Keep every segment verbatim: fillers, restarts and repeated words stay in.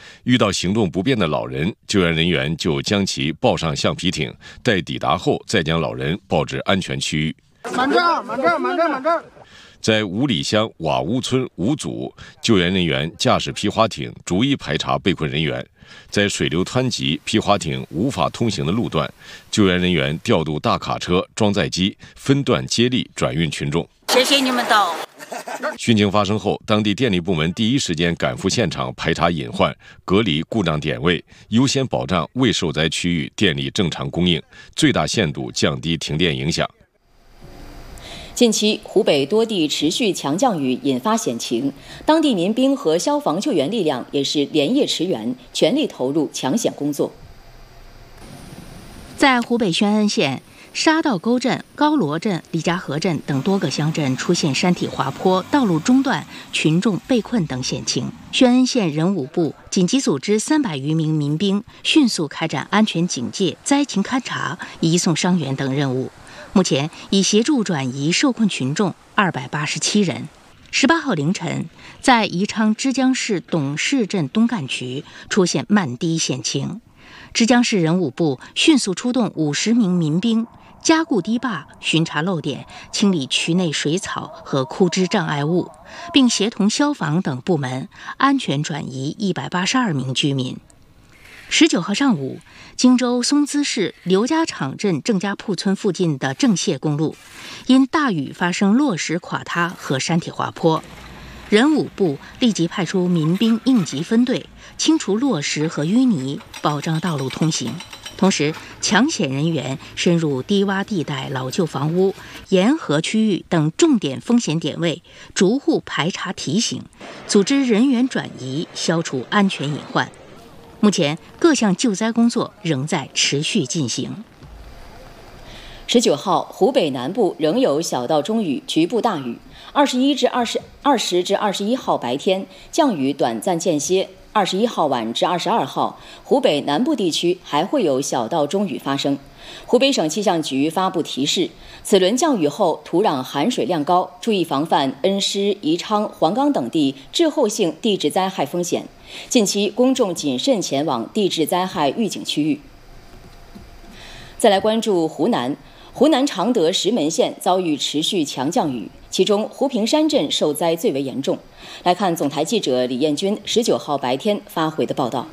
遇到行动不便的老人，救援人员就将其抱上橡皮艇，待抵达后再将老人抱至安全区域。 满这儿，满这儿，满这儿，满这儿。 在五里乡瓦屋村五组，救援人员驾驶皮划艇逐一排查被困人员。在水流湍急、皮划艇无法通行的路段，救援人员调度大卡车、装载机，分段接力转运群众。 谢谢你们到。 汛情发生后，当地电力部门第一时间赶赴现场排查隐患，隔离故障点位，优先保障未受灾区域电力正常供应，最大限度降低停电影响。 近期，湖北多地持续强降雨引发险情，当地民兵和消防救援力量也是连夜驰援，全力投入抢险工作。 在湖北宣恩县沙道沟镇、高罗镇、李家河镇等多个乡镇出现山体滑坡、道路中断、群众被困等险情，宣恩县人武部紧急组织三百余名民兵，迅速开展安全警戒、灾情勘查、移送伤员等任务。目前已协助转移受困群众二百八十七人。十八号凌晨，在宜昌枝江市董氏镇东干区出现漫堤险情，枝江市人武部迅速出动五十名民兵，加固堤坝，巡查漏点，清理渠内水草和枯枝障碍物，并协同消防等部门安全转移一百八十二名居民。十九号上午，荆州松滋市刘家场镇郑家铺村附近的郑谢公路，因大雨发生落石垮塌和山体滑坡，人武部立即派出民兵应急分队清除落石和淤泥，保障道路通行。同时，抢险人员深入低洼地带、老旧房屋、沿河区域等重点风险点位，逐户排查提醒，组织人员转移，消除安全隐患。目前，各项救灾工作仍在持续进行。 十九号，湖北南部仍有小到中雨，局部大雨。二十一至二十二十至二十一号白天降雨短暂间歇。二十一号晚至二十二号，湖北南部地区还会有小到中雨发生。湖北省气象局发布提示，此轮降雨后土壤含水量高，注意防范恩施、宜昌、黄冈等地滞后性地质灾害风险。近期公众谨慎前往地质灾害预警区域。再来关注湖南，湖南常德石门县遭遇持续强降雨，其中湖平山镇受灾最为严重。来看总台记者李艳军十九号白天发回的报道。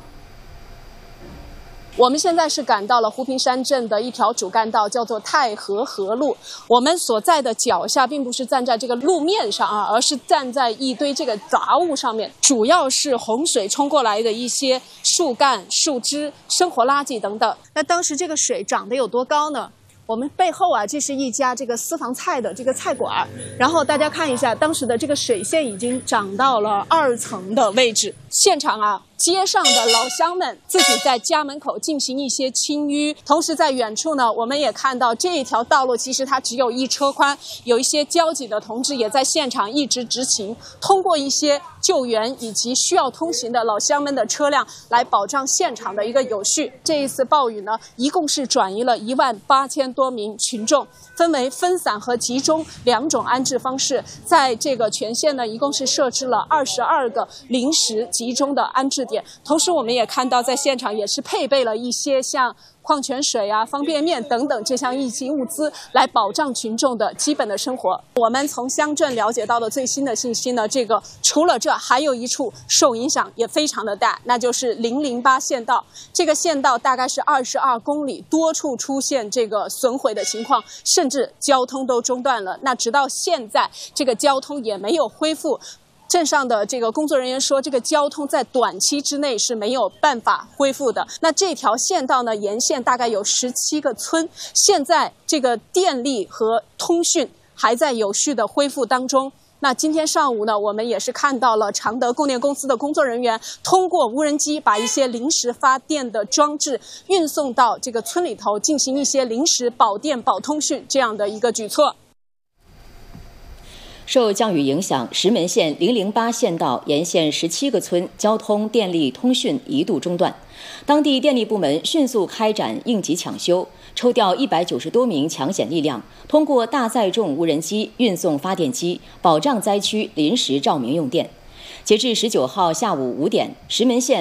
我们现在是赶到了湖平山镇的一条主干道，叫做太和河路。我们所在的脚下并不是站在这个路面上啊，而是站在一堆这个杂物上面，主要是洪水冲过来的一些树干、树枝、生活垃圾等等。那当时这个水涨得有多高呢？我们背后啊，这是一家这个私房菜的这个菜馆，然后大家看一下，当时的这个水线已经涨到了二层的位置。现场啊，街上的老乡们自己在家门口进行一些清淤，同时在远处呢，我们也看到这一条道路其实它只有一车宽，有一些交警的同志也在现场一直执勤，通过一些救援以及需要通行的老乡们的车辆来保障现场的一个有序。这一次暴雨呢，一共是转移了一万八千多名群众，分为分散和集中两种安置方式。在这个全县呢，一共是设置了二十二个临时集中的安置点。同时，我们也看到在现场也是配备了一些像矿泉水啊、方便面等等这项应急物资，来保障群众的基本的生活。我们从乡镇了解到的最新的信息呢，这个除了这，还有一处受影响也非常的大，那就是零零八县道。这个县道大概是二十二公里，多处出现这个损毁的情况，甚至交通都中断了。那直到现在，这个交通也没有恢复。镇上的这个工作人员说，这个交通在短期之内是没有办法恢复的。那这条县道呢，沿线大概有十七个村，现在这个电力和通讯还在有序的恢复当中。那今天上午呢，我们也是看到了常德供电公司的工作人员通过无人机把一些临时发电的装置运送到这个村里头，进行一些临时保电保通讯这样的一个举措。 受降雨影响，石门县零零八县道沿线十七个村交通、电力、通讯一度中断。当地电力部门迅速开展应急抢修，抽调一百九十多名抢险力量，通过大载重无人机运送发电机，保障灾区临时照明用电。截至十九号下午五点，石门县